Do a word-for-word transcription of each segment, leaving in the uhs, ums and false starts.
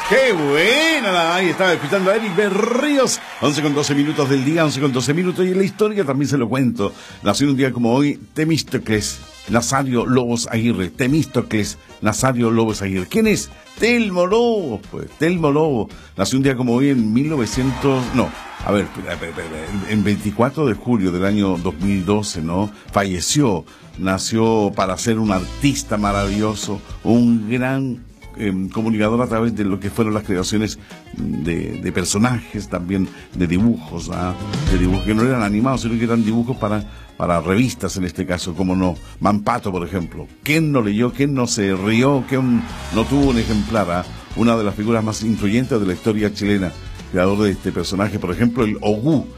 ¡Qué buena! Ahí estaba escuchando a Eric Berríos. once con doce minutos del día, once con doce minutos. Y en la historia también se lo cuento. Nació un día como hoy Temístocles Nazario Lobos Aguirre. Temístocles Nazario Lobos Aguirre. ¿Quién es? Telmo Lobo. Pues Telmo Lobo. Nació un día como hoy en mil novecientos... No, a ver, en veinticuatro de julio del año dos mil doce, ¿no? Falleció. Nació para ser un artista maravilloso, un gran... Eh, comunicador a través de lo que fueron las creaciones de, de personajes, también de dibujos, ¿ah? de dibujos que no eran animados, sino que eran dibujos para, para revistas en este caso, como no, Mampato, por ejemplo. ¿Quién no leyó? ¿Quién no se rió? ¿Quién no tuvo un ejemplar? ¿Ah? Una de las figuras más influyentes de la historia chilena, creador de este personaje, por ejemplo, el Ogú,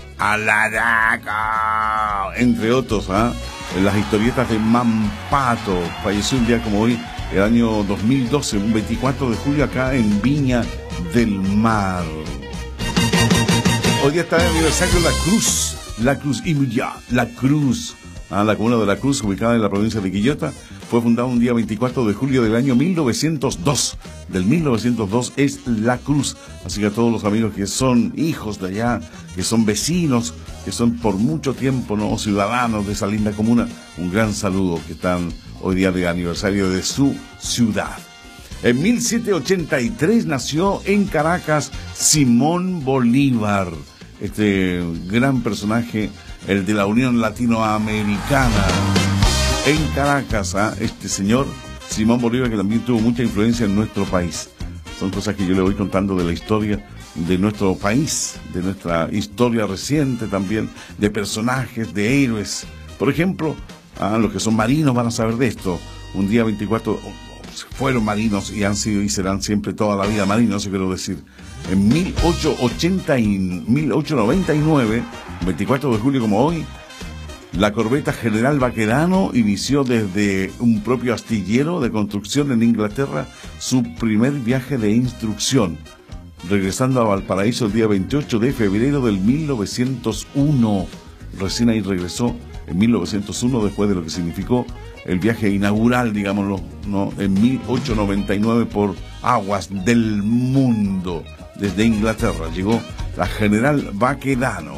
Alaraca, entre otros, ¿ah? en las historietas de Mampato. Falleció un día como hoy, el año dos mil doce, un veinticuatro de julio, acá en Viña del Mar. Hoy día está el aniversario de La Cruz, La Cruz, y ya, La Cruz, ah, la comuna de La Cruz, ubicada en la provincia de Quillota, fue fundada un día veinticuatro de julio del año mil novecientos dos. Del mil novecientos dos es La Cruz. Así que a todos los amigos que son hijos de allá, que son vecinos, que son por mucho tiempo no ciudadanos de esa linda comuna, un gran saludo, que están hoy día de aniversario de su ciudad. En mil setecientos ochenta y tres nació en Caracas Simón Bolívar, este gran personaje, el de la Unión Latinoamericana. En Caracas, ¿eh? este señor Simón Bolívar, que también tuvo mucha influencia en nuestro país. Son cosas que yo le voy contando de la historia de nuestro país, de nuestra historia reciente también, de personajes, de héroes. Por ejemplo, ah, los que son marinos van a saber de esto. Un día veinticuatro fueron marinos y han sido y serán siempre toda la vida marinos, eso quiero decir. En mil ochocientos ochenta y mil ochocientos noventa y nueve, veinticuatro de julio como hoy, la corbeta General Baquedano inició desde un propio astillero de construcción en Inglaterra su primer viaje de instrucción, regresando a Valparaíso el día veintiocho de febrero del mil novecientos uno. Recién ahí regresó en mil novecientos uno, después de lo que significó el viaje inaugural, digámoslo, ¿no? en mil ochocientos noventa y nueve por aguas del mundo. Desde Inglaterra llegó la General Baquedano.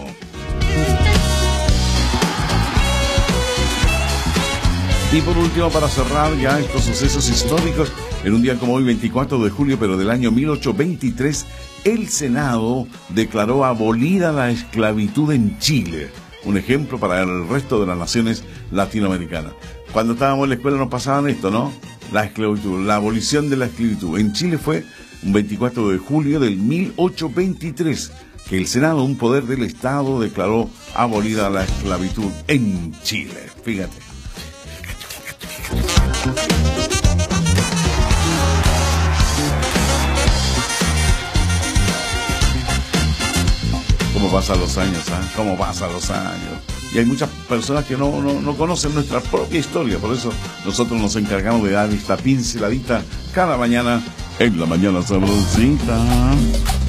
Y por último, para cerrar ya estos sucesos históricos, en un día como hoy, veinticuatro de julio, pero del año mil ochocientos veintitrés, el Senado declaró abolida la esclavitud en Chile. Un ejemplo para el resto de las naciones latinoamericanas. Cuando estábamos en la escuela nos pasaban esto, ¿no? La esclavitud, la abolición de la esclavitud. En Chile fue un veinticuatro de julio del mil ochocientos veintitrés, que el Senado, un poder del Estado, declaró abolida la esclavitud en Chile. Fíjate. ¿Cómo pasan los años? ¿eh? ¿Cómo pasan los años? Y hay muchas personas que no, no, no conocen nuestra propia historia. Por eso nosotros nos encargamos de dar esta pinceladita cada mañana en La Mañana Sabrosita.